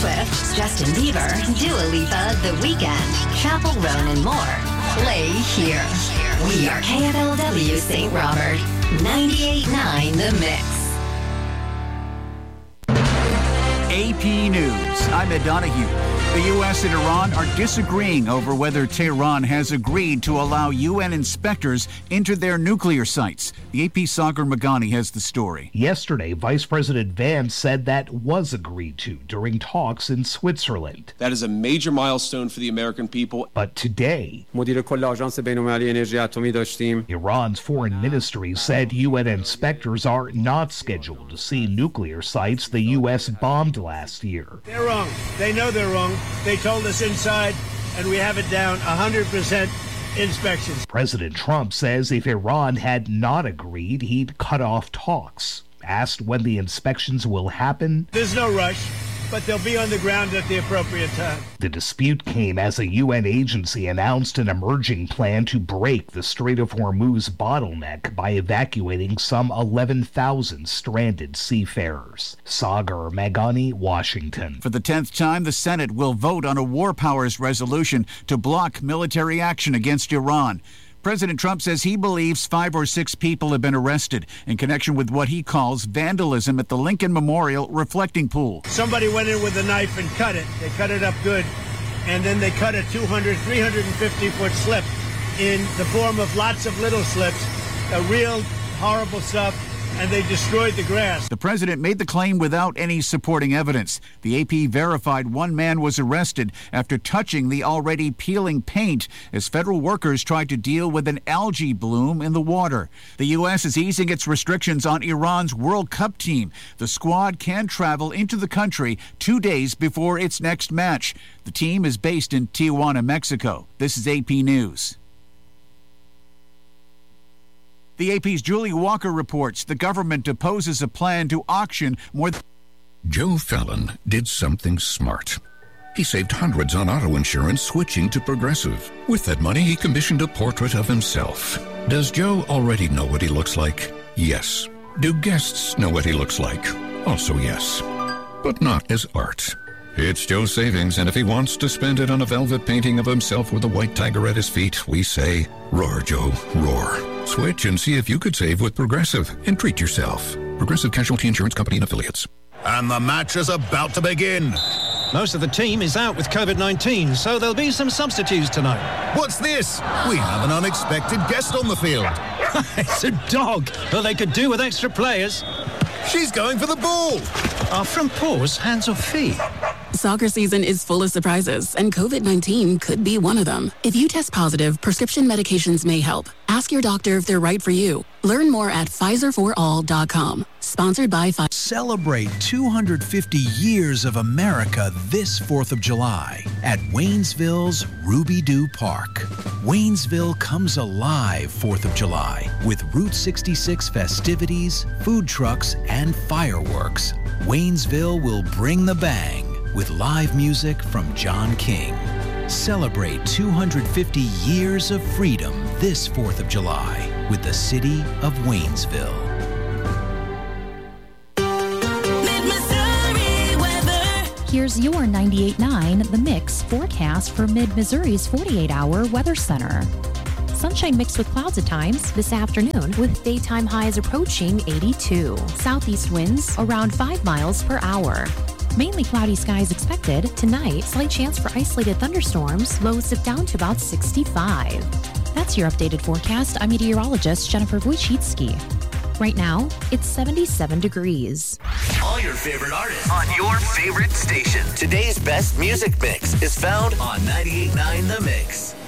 Swift, Justin Bieber, Dua Lipa, The Weeknd, Chappell Roan, and more. Play here. We are KFLW St. Robert, 98.9 The Mix. AP News. I'm Ed Donahue. The U.S. and Iran are disagreeing over whether Tehran has agreed to allow UN inspectors into their nuclear sites. The AP Sagar Meghani has the story. Yesterday, Vice President Vance said that was agreed to during talks in Switzerland. That is a major milestone for the American people. But today, Iran's foreign ministry said UN inspectors are not scheduled to see nuclear sites the U.S. bombed last year. They're wrong. They know they're wrong. They told us inside, and we have it down 100% inspections. President Trump says if Iran had not agreed, he'd cut off talks. Asked when the inspections will happen, there's no rush, but they'll be on the ground at the appropriate time. The dispute came as a UN agency announced an emerging plan to break the Strait of Hormuz bottleneck by evacuating some 11,000 stranded seafarers. Sagar Meghani, Washington. For the 10th time, the Senate will vote on a war powers resolution to block military action against Iran. President Trump says he believes 5 or 6 people have been arrested in connection with what he calls vandalism at the Lincoln Memorial reflecting pool. Somebody went in with a knife and cut it. They cut it up good. And then they cut a 350-foot slip in the form of lots of little slips, real horrible stuff. And they destroyed the grass. The president made the claim without any supporting evidence. The AP verified one man was arrested after touching the already peeling paint as federal workers tried to deal with an algae bloom in the water. The U.S. is easing its restrictions on Iran's World Cup team. The squad can travel into the country 2 days before its next match. The team is based in Tijuana, Mexico. This is AP News. The AP's Julie Walker reports the government opposes a plan to auction more than... Joe Fallon did something smart. He saved hundreds on auto insurance switching to Progressive. With that money, he commissioned a portrait of himself. Does Joe already know what he looks like? Yes. Do guests know what he looks like? Also yes. But not as art. It's Joe's savings, and if he wants to spend it on a velvet painting of himself with a white tiger at his feet, we say, roar, Joe, roar. Switch and see if you could save with Progressive and treat yourself. Progressive Casualty Insurance Company and Affiliates. And the match is about to begin. Most of the team is out with COVID-19, so there'll be some substitutes tonight. What's this? We have an unexpected guest on the field. It's a dog. Well, they could do with extra players. She's going for the ball. Are front paws hands or feet? Soccer season is full of surprises, and COVID-19 could be one of them. If you test positive, prescription medications may help. Ask your doctor if they're right for you. Learn more at PfizerForAll.com. Sponsored by Pfizer. Celebrate 250 years of America this 4th of July at Waynesville's Ruby-Doo Park. Waynesville comes alive 4th of July with Route 66 festivities, food trucks, and fireworks. Waynesville will bring the bang with live music from John King. Celebrate 250 years of freedom this 4th of July with the city of Waynesville. Here's your 98.9 The Mix forecast for Mid-Missouri's 48-hour weather center. Sunshine mixed with clouds at times this afternoon with daytime highs approaching 82. Southeast winds around 5 miles per hour. Mainly cloudy skies expected. Tonight, slight chance for isolated thunderstorms. Lows dip down to about 65. That's your updated forecast. I'm meteorologist Jennifer Wojcicki. Right now, it's 77 degrees. All your favorite artists on your favorite station. Today's best music mix is found on 98.9 The Mix.